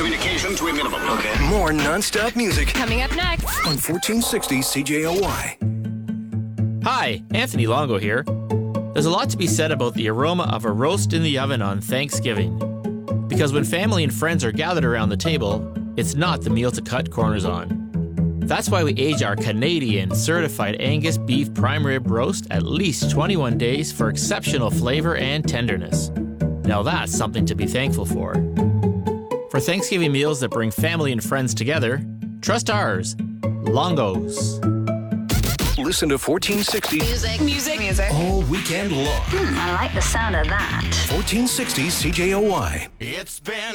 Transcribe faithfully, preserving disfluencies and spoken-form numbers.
Communication to a minimum. Okay. More non-stop music Coming up next. on fourteen sixty C J O Y. Hi, Anthony Longo here. There's a lot to be said about the aroma of a roast in the oven on Thanksgiving. Because when family and friends are gathered around the table, it's not the meal to cut corners on. That's why we age our Canadian certified Angus beef prime rib roast at least twenty-one days for exceptional flavor and tenderness. Now that's something to be thankful for. For Thanksgiving meals that bring family and friends together, trust ours, Longo's. Listen to fourteen sixty Music. Music. Music. all weekend long. I like the sound of that. fourteen sixty C J O Y. It's been